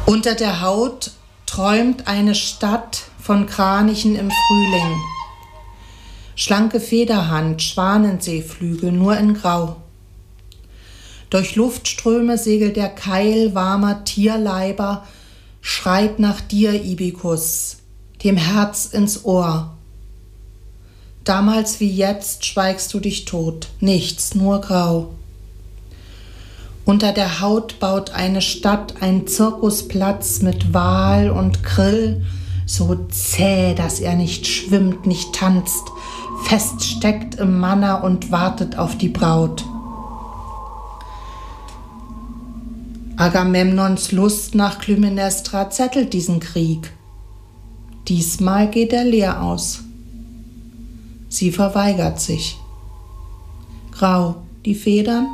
Unter der Haut träumt eine Stadt von Kranichen im Frühling. Schlanke Federhand, Schwanenseeflügel, nur in Grau. Durch Luftströme segelt der Keil warmer Tierleiber, schreit nach dir, Ibikus, dem Herz ins Ohr. Damals wie jetzt schweigst du dich tot, nichts, nur Grau. Unter der Haut baut eine Stadt ein Zirkusplatz mit Wal und Krill, so zäh, dass er nicht schwimmt, nicht tanzt, feststeckt im Manna und wartet auf die Braut. Agamemnons Lust nach Klymänestra zettelt diesen Krieg. Diesmal geht er leer aus. Sie verweigert sich. Grau, die Federn?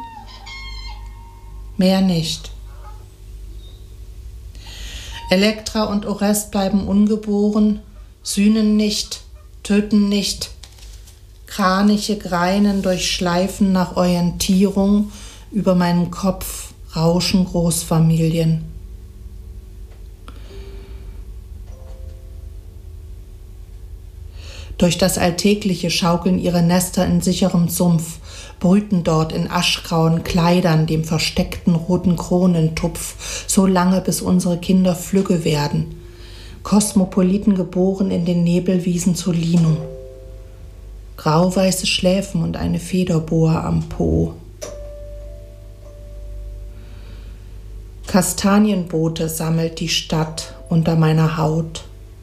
Mehr nicht. Elektra und Orest bleiben ungeboren, sühnen nicht, töten nicht. Kraniche greinen durch Schleifen nach Orientierung, über meinen Kopf rauschen Großfamilien. Durch das Alltägliche schaukeln ihre Nester in sicherem Sumpf, brüten dort in aschgrauen Kleidern, dem versteckten roten Kronentupf, so lange, bis unsere Kinder flügge werden. Kosmopoliten geboren in den Nebelwiesen zu Linum. Grauweiße Schläfen und eine Federboa am Po. Kastanienboote sammelt die Stadt unter meiner Haut.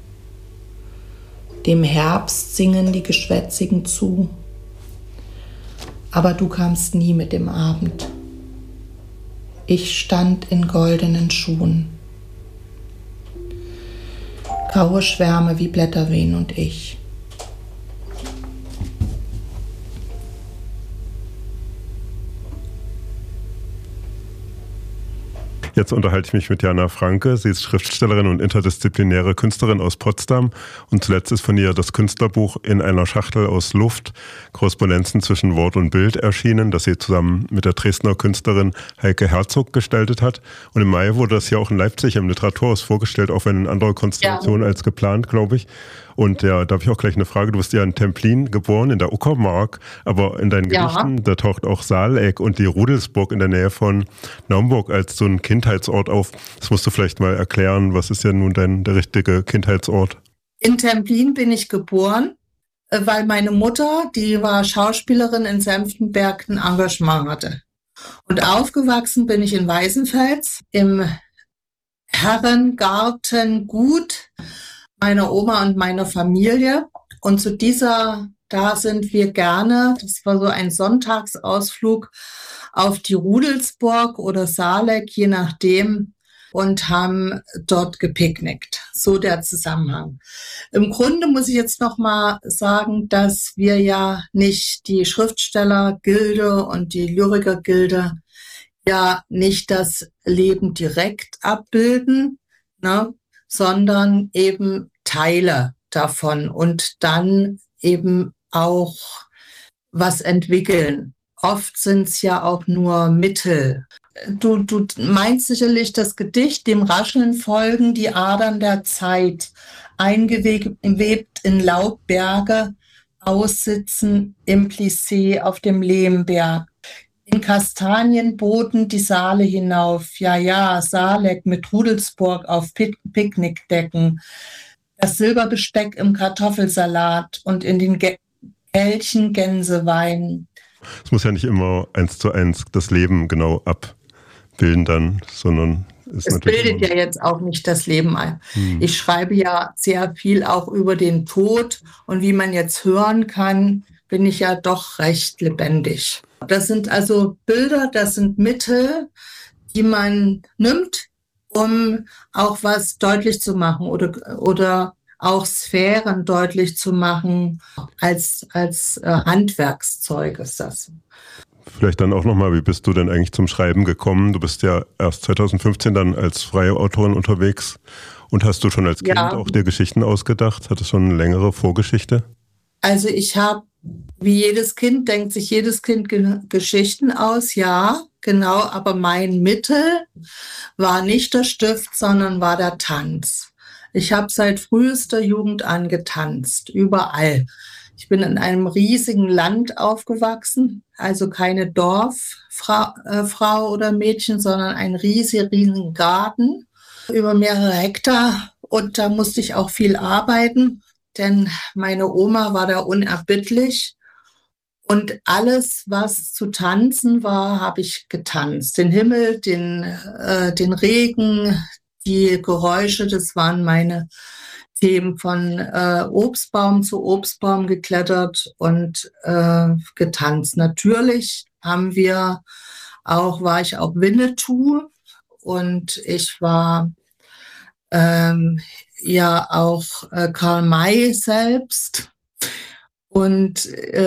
Dem Herbst singen die Geschwätzigen zu. Aber du kamst nie mit dem Abend. Ich stand in goldenen Schuhen. Graue Schwärme wie Blätterwehen und ich. Jetzt unterhalte ich mich mit Jana Franke. Sie ist Schriftstellerin und interdisziplinäre Künstlerin aus Potsdam. Und zuletzt ist von ihr das Künstlerbuch In einer Schachtel aus Luft, Korrespondenzen zwischen Wort und Bild erschienen, das sie zusammen mit der Dresdner Künstlerin Heike Herzog gestaltet hat. Und im Mai wurde das hier auch in Leipzig im Literaturhaus vorgestellt, auch wenn in anderer Konstellation als geplant, glaube ich. Und ja, da habe ich auch gleich eine Frage. Du bist ja in Templin geboren, in der Uckermark, aber in deinen Gedichten, da taucht auch Saaleck und die Rudelsburg in der Nähe von Naumburg als so ein Kindheitsort auf. Das musst du vielleicht mal erklären. Was ist ja nun der richtige Kindheitsort? In Templin bin ich geboren, weil meine Mutter, die war Schauspielerin in Senftenberg, ein Engagement hatte. Und aufgewachsen bin ich in Weißenfels im Herrengartengut meiner Oma und meiner Familie. Und da sind wir gerne, das war so ein Sonntagsausflug auf die Rudelsburg oder Saaleck, je nachdem, und haben dort gepicknickt. So der Zusammenhang. Im Grunde muss ich jetzt noch mal sagen, dass wir ja nicht die Schriftstellergilde und die Lyrikergilde ja nicht das Leben direkt abbilden, ne, sondern eben Teile davon und dann eben auch was entwickeln. Oft sind es ja auch nur Mittel. Du meinst sicherlich das Gedicht, dem Rascheln folgen die Adern der Zeit, eingewebt in Laubberge, aussitzen im Plissé auf dem Lehmberg. In Kastanienbooten die Saale hinauf, ja, Saaleck mit Rudelsburg auf Picknickdecken, das Silberbesteck im Kartoffelsalat und in den Kelchen Gänsewein. Es muss ja nicht immer 1:1 das Leben genau abbilden dann, sondern es bildet ja jetzt auch nicht das Leben ein. Ich schreibe ja sehr viel auch über den Tod und wie man jetzt hören kann, bin ich ja doch recht lebendig. Das sind also Bilder, das sind Mittel, die man nimmt, um auch was deutlich zu machen oder auch Sphären deutlich zu machen. Als Handwerkszeug ist das. Vielleicht dann auch nochmal, wie bist du denn eigentlich zum Schreiben gekommen? Du bist ja erst 2015 dann als freie Autorin unterwegs. Und hast du schon als Kind auch dir Geschichten ausgedacht? Hattest du schon eine längere Vorgeschichte? Also ich habe Wie jedes Kind denkt sich jedes Kind Geschichten aus, ja, genau, aber mein Mittel war nicht der Stift, sondern war der Tanz. Ich habe seit frühester Jugend an getanzt, überall. Ich bin in einem riesigen Land aufgewachsen, also keine Dorffrau oder Mädchen, sondern ein riesigen Garten über mehrere Hektar. Und da musste ich auch viel arbeiten, denn meine Oma war da unerbittlich. Und alles, was zu tanzen war, habe ich getanzt. Den Himmel, den Regen, die Geräusche, das waren meine Themen, von Obstbaum zu Obstbaum geklettert und getanzt. Natürlich war ich auch Winnetou und ich war ja auch Karl May selbst. Und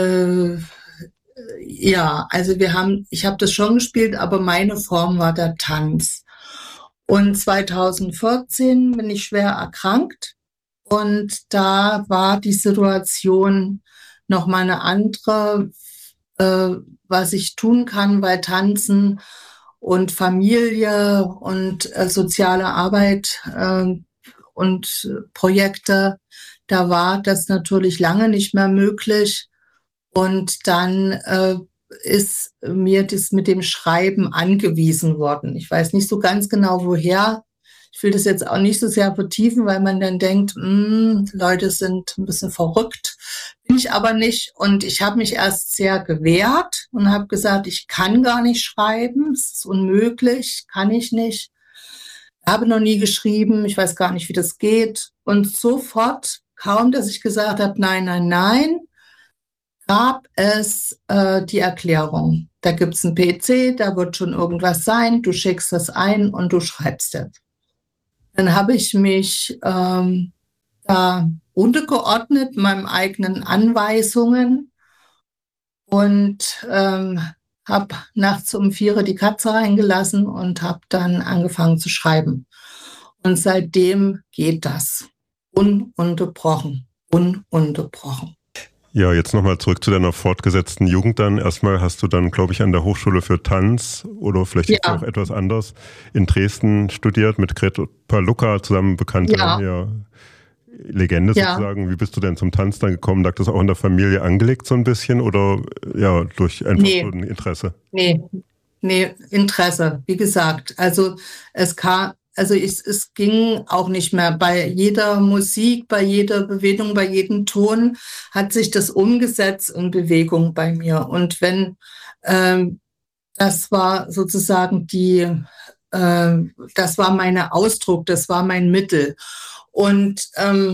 ja, also ich habe das schon gespielt, aber meine Form war der Tanz. Und 2014 bin ich schwer erkrankt und da war die Situation noch mal eine andere, was ich tun kann, weil Tanzen und Familie und soziale Arbeit und Projekte, da war das natürlich lange nicht mehr möglich. Und dann ist mir das mit dem Schreiben angewiesen worden. Ich weiß nicht so ganz genau, woher. Ich will das jetzt auch nicht so sehr vertiefen, weil man dann denkt, Leute sind ein bisschen verrückt. Bin ich aber nicht. Und ich habe mich erst sehr gewehrt und habe gesagt, ich kann gar nicht schreiben. Es ist unmöglich, kann ich nicht. Habe noch nie geschrieben, ich weiß gar nicht, wie das geht. Und sofort, kaum dass ich gesagt habe, nein, nein, nein, gab es die Erklärung. Da gibt es einen PC, da wird schon irgendwas sein, du schickst das ein und du schreibst es. Dann habe ich mich da untergeordnet, meinen eigenen Anweisungen und habe nachts um 4 die Katze reingelassen und habe dann angefangen zu schreiben. Und seitdem geht das. Ununterbrochen. Ununterbrochen. Ja, jetzt nochmal zurück zu deiner fortgesetzten Jugend dann. Erstmal hast du dann, glaube ich, an der Hochschule für Tanz oder vielleicht auch etwas anders in Dresden studiert, mit Gret Palucca zusammen, bekannte Legende sozusagen. Wie bist du denn zum Tanz dann gekommen? Lag das auch in der Familie angelegt so ein bisschen oder ja, durch einfach so ein Interesse? Nee, Interesse, wie gesagt. Also es ging auch nicht mehr. Bei jeder Musik, bei jeder Bewegung, bei jedem Ton hat sich das umgesetzt in Bewegung bei mir. Und wenn das war sozusagen das war mein Ausdruck, das war mein Mittel. Und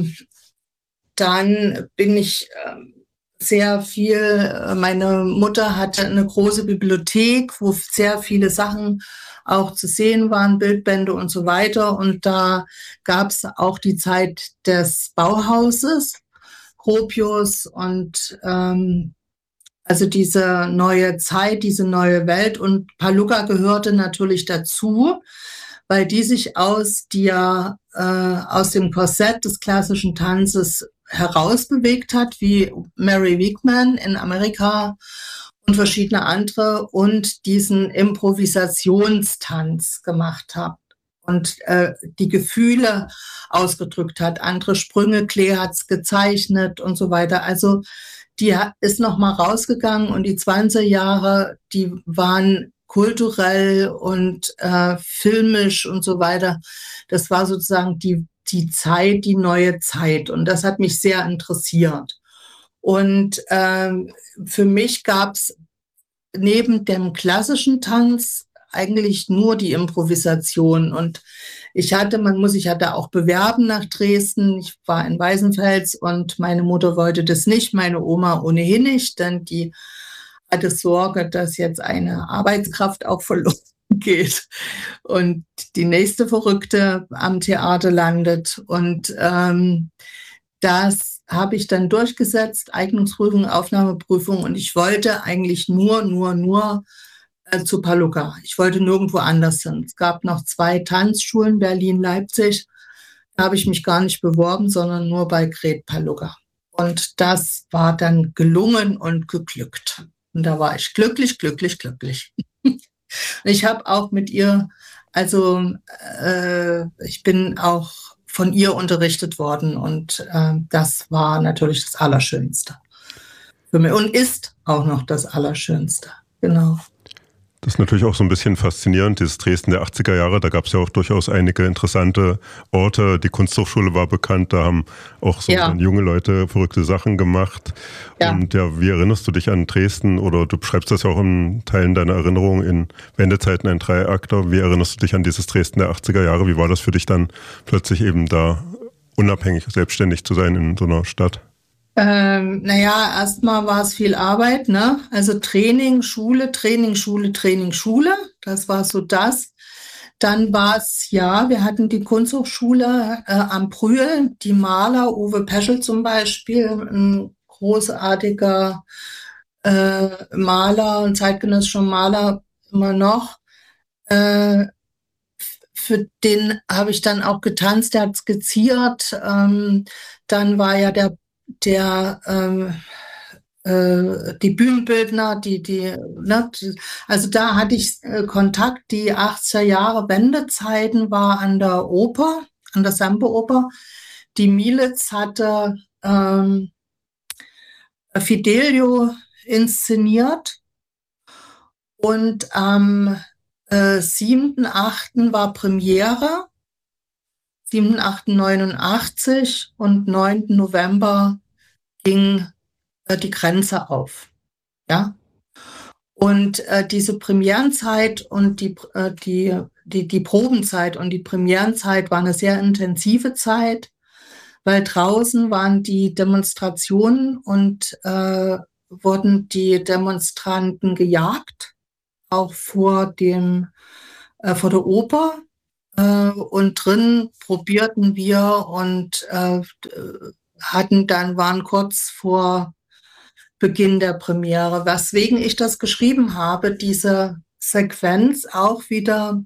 dann bin ich sehr viel, meine Mutter hatte eine große Bibliothek, wo sehr viele Sachen auch zu sehen waren, Bildbände und so weiter. Und da gab es auch die Zeit des Bauhauses, Gropius und also diese neue Zeit, diese neue Welt. Und Palucca gehörte natürlich dazu, weil die sich aus dem Korsett des klassischen Tanzes herausbewegt hat, wie Mary Wigman in Amerika und verschiedene andere und diesen Improvisationstanz gemacht hat und die Gefühle ausgedrückt hat. Andere Sprünge, Klee hat es gezeichnet und so weiter. Also die ist nochmal rausgegangen und die 20er Jahre, die waren kulturell und filmisch und so weiter. Das war sozusagen die Zeit, die neue Zeit. Und das hat mich sehr interessiert. Und für mich gab es neben dem klassischen Tanz eigentlich nur die Improvisation. Und ich hatte auch bewerben nach Dresden. Ich war in Weißenfels und meine Mutter wollte das nicht, meine Oma ohnehin nicht, denn die hatte Sorge, dass jetzt eine Arbeitskraft auch verloren geht und die nächste Verrückte am Theater landet. Und das habe ich dann durchgesetzt, Eignungsprüfung, Aufnahmeprüfung. Und ich wollte eigentlich nur zu Palucca. Ich wollte nirgendwo anders hin. Es gab noch 2 Tanzschulen, Berlin, Leipzig. Da habe ich mich gar nicht beworben, sondern nur bei Gret Palucca. Und das war dann gelungen und geglückt. Und da war ich glücklich, glücklich, glücklich. Ich habe auch mit ihr, also ich bin auch von ihr unterrichtet worden und das war natürlich das Allerschönste für mich und ist auch noch das Allerschönste. Genau. Das ist natürlich auch so ein bisschen faszinierend, dieses Dresden der 80er Jahre. Da gab es ja auch durchaus einige interessante Orte. Die Kunsthochschule war bekannt, da haben auch so dann junge Leute verrückte Sachen gemacht. Ja. Und ja, wie erinnerst du dich an Dresden? Oder du beschreibst das ja auch in Teilen deiner Erinnerung in Wendezeiten, ein Dreiakter. Wie erinnerst du dich an dieses Dresden der 80er Jahre? Wie war das für dich dann plötzlich eben da unabhängig, selbstständig zu sein in so einer Stadt? Naja, erstmal war es viel Arbeit, ne? Also Training, Schule, Training, Schule, Training, Schule. Das war so das. Dann war es, ja, wir hatten die Kunsthochschule am Brühl, die Maler, Uwe Peschel zum Beispiel, ein großartiger Maler, ein zeitgenössischer Maler immer noch. Für den habe ich dann auch getanzt, der hat skizziert. Dann war ja die Bühnenbildner, also da hatte ich Kontakt. Die 80er Jahre Wendezeiten war an der Oper, an der Semperoper. Die Mielitz hatte Fidelio inszeniert und am 7.8. war Premiere. 7.8.89 und 9. November ging die Grenze auf. Ja? Und diese Premierenzeit und die Probenzeit und die Premierenzeit war eine sehr intensive Zeit, weil draußen waren die Demonstrationen und wurden die Demonstranten gejagt, auch vor der Oper. Und drin probierten wir und waren kurz vor Beginn der Premiere, weswegen ich das geschrieben habe, diese Sequenz auch wieder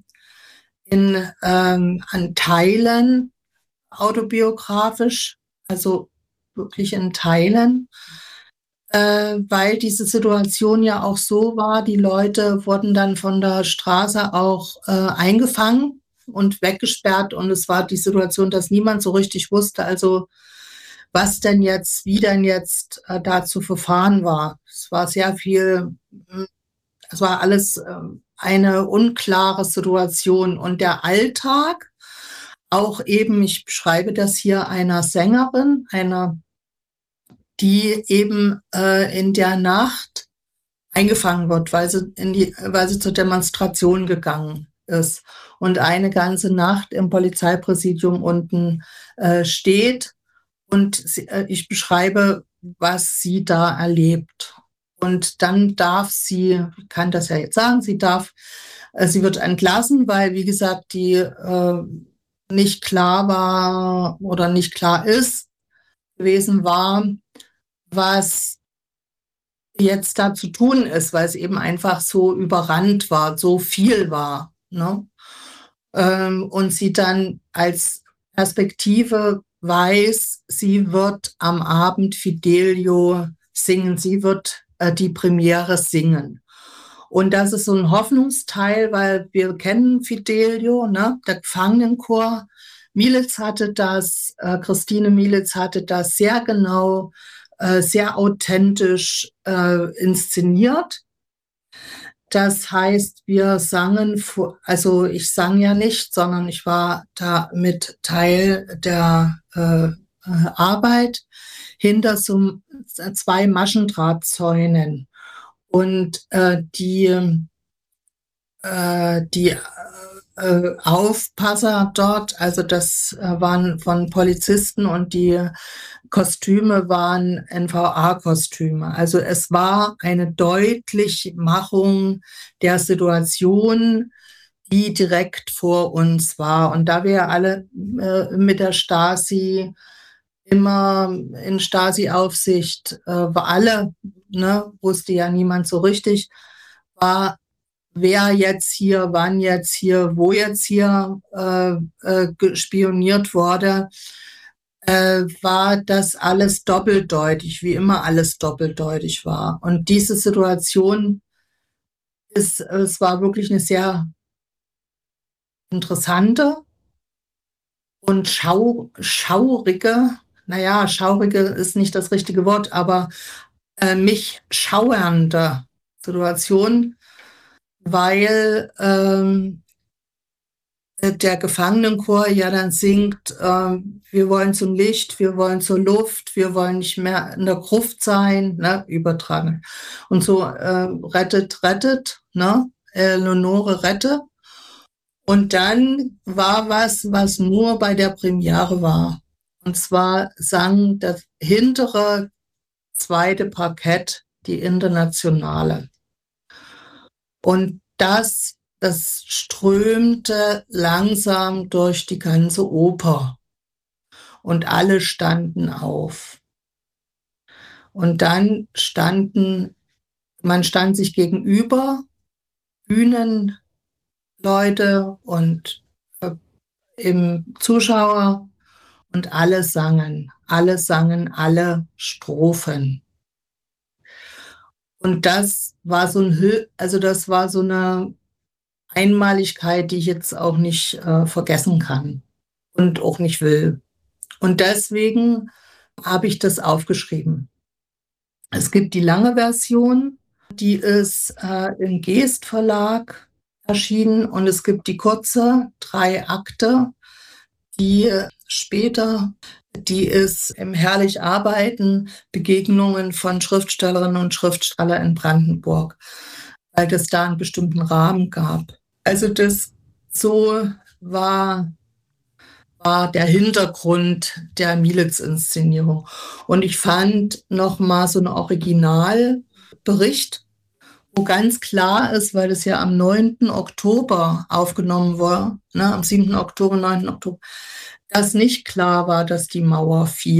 an Teilen autobiografisch, also wirklich in Teilen, weil diese Situation ja auch so war, die Leute wurden dann von der Straße auch eingefangen und weggesperrt und es war die Situation, dass niemand so richtig wusste, also was denn jetzt, wie denn jetzt da zu verfahren war. Es war sehr viel, es war alles eine unklare Situation und der Alltag, auch eben, ich beschreibe das hier einer Sängerin, die eben in der Nacht eingefangen wird, weil sie zur Demonstration gegangen ist und eine ganze Nacht im Polizeipräsidium unten steht und ich beschreibe, was sie da erlebt. Und dann darf sie, ich kann das ja jetzt sagen, sie wird entlassen, weil, wie gesagt, die nicht klar war oder nicht klar gewesen war, was jetzt da zu tun ist, weil es eben einfach so überrannt war, so viel war. Ne? Und sie dann als Perspektive weiß, sie wird am Abend Fidelio singen, sie wird die Premiere singen. Und das ist so ein Hoffnungsteil, weil wir kennen Fidelio, ne? Der Gefangenenchor. Mielitz hatte das, Christine Mielitz hatte das sehr genau, sehr authentisch inszeniert. Das heißt, wir sangen, also ich sang ja nicht, sondern ich war da mit Teil der Arbeit hinter so 2 Maschendrahtzäunen. Und die Aufpasser dort, also das waren von Polizisten und die Kostüme waren NVA-Kostüme. Also es war eine Deutlichmachung der Situation, die direkt vor uns war. Und da wir alle mit der Stasi immer in Stasi-Aufsicht, alle, ne, wusste ja niemand so richtig, war wer jetzt hier, wann jetzt hier, wo jetzt hier spioniert wurde. war das alles doppeldeutig, wie immer alles doppeldeutig war. Und diese Situation es war wirklich eine sehr interessante und schaurige, naja, schaurige ist nicht das richtige Wort, aber mich schauernde Situation, weil der Gefangenenchor ja dann singt, wir wollen zum Licht, wir wollen zur Luft, wir wollen nicht mehr in der Gruft sein, ne, übertragen. Und so rettet, rettet, ne, Eleonore rette. Und dann war was nur bei der Premiere war. Und zwar sang das hintere zweite Parkett die Internationale. Und das strömte langsam durch die ganze Oper. Und alle standen auf. Und dann man stand sich gegenüber, Bühnenleute und im Zuschauer, und alle sangen alle Strophen. Und das war so eine Einmaligkeit, die ich jetzt auch nicht vergessen kann und auch nicht will. Und deswegen habe ich das aufgeschrieben. Es gibt die lange Version, die ist im Geest Verlag erschienen, und es gibt die kurze, 3 Akte, die später, die ist im Herrlich Arbeiten, Begegnungen von Schriftstellerinnen und Schriftstellern in Brandenburg, weil das da einen bestimmten Rahmen gab. Also das so war der Hintergrund der Mielitz-Inszenierung. Und ich fand nochmal so einen Originalbericht, wo ganz klar ist, weil es ja am 9. Oktober aufgenommen war, ne, am 7. Oktober, 9. Oktober, dass nicht klar war, dass die Mauer fiel.